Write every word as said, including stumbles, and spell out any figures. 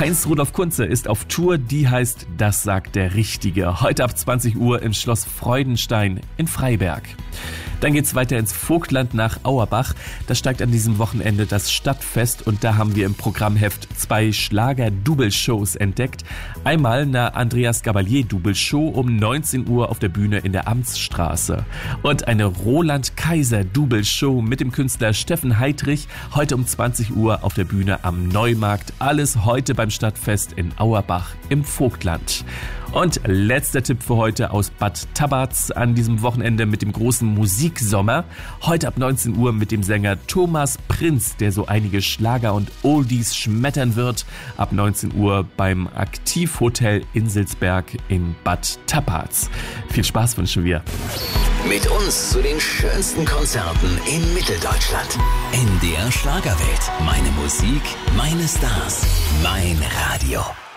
Heinz-Rudolf Kunze ist auf Tour, die heißt Das sagt der Richtige. Heute ab zwanzig Uhr im Schloss Freudenstein in Freiberg. Dann geht's weiter ins Vogtland nach Auerbach. Da steigt an diesem Wochenende das Stadtfest und da haben wir im Programmheft zwei Schlager-Double-Shows entdeckt. Einmal eine Andreas Gabalier-Double-Show um neunzehn Uhr auf der Bühne in der Amtsstraße. Und eine Roland-Kaiser-Double-Show mit dem Künstler Steffen Heidrich heute um zwanzig Uhr auf der Bühne am Neumarkt. Alles heute beim Stadtfest in Auerbach im Vogtland. Und letzter Tipp für heute aus Bad Tabatz an diesem Wochenende mit dem großen Musiksommer. Heute ab neunzehn Uhr mit dem Sänger Thomas Prinz, der so einige Schlager und Oldies schmettern wird. Ab neunzehn Uhr beim Aktivhotel Inselsberg in Bad Tabatz. Viel Spaß wünschen wir. Mit uns zu den schönsten Konzerten in Mitteldeutschland. N D R Schlagerwelt. Meine Musik, meine Stars, mein Radio.